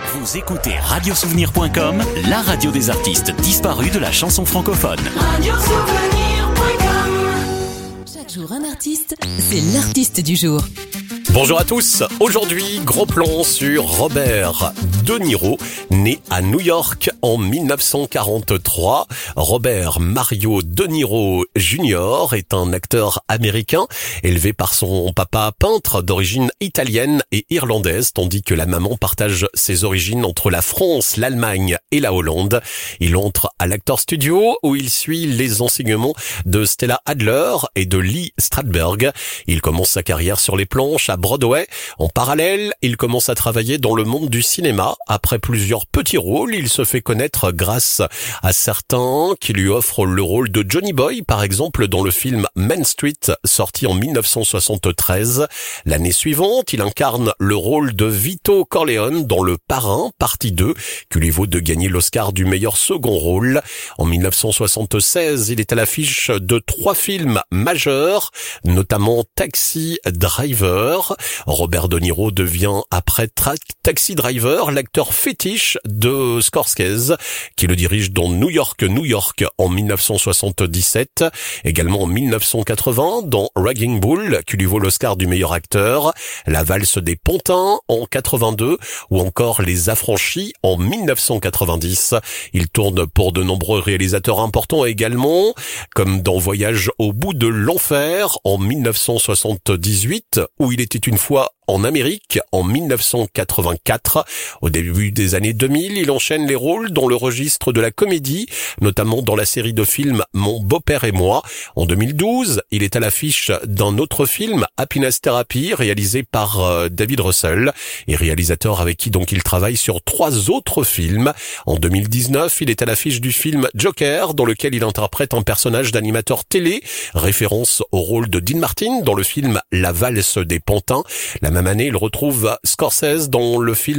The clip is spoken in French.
Vous écoutez radiosouvenir.com, la radio des artistes disparus de la chanson francophone. Radiosouvenir.com. Chaque jour un artiste, c'est l'artiste du jour. Bonjour à tous, aujourd'hui gros plan sur Robert De Niro, né à New York en 1943. Robert Mario De Niro Jr. est un acteur américain élevé par son papa peintre d'origine italienne et irlandaise, tandis que la maman partage ses origines entre la France, l'Allemagne et la Hollande. Il entre à l'Actor Studio où il suit les enseignements de Stella Adler et de Lee Strasberg. Il commence sa carrière sur les planches à Broadway. En parallèle, il commence à travailler dans le monde du cinéma. Après plusieurs petits rôles, il se fait connaître grâce à certains qui lui offrent le rôle de Johnny Boy, par exemple dans le film Main Street, sorti en 1973. L'année suivante, il incarne le rôle de Vito Corleone dans Le Parrain, partie 2, qui lui vaut de gagner l'Oscar du meilleur second rôle. En 1976, il est à l'affiche de 3 films majeurs, notamment Taxi Driver. Robert De Niro devient après Taxi Driver l'acteur fétiche de Scorsese, qui le dirige dans New York en 1977, également en 1980 dans Raging Bull, qui lui vaut l'Oscar du meilleur acteur, La valse des Pontins en 82 ou encore Les Affranchis en 1990. Il tourne pour de nombreux réalisateurs importants également, comme dans Voyage au bout de l'enfer en 1978, où il était une fois en Amérique en 1984. Au début des années 2000, il enchaîne les rôles dans le registre de la comédie, notamment dans la série de films Mon beau-père et moi. En 2012, il est à l'affiche d'un autre film, Happiness Therapy, réalisé par David Russell, et réalisateur avec qui donc il travaille sur 3 autres films. En 2019, il est à l'affiche du film Joker, dans lequel il interprète un personnage d'animateur télé, référence au rôle de Dean Martin dans le film La valse des Pontins. La même année, il retrouve Scorsese dans le film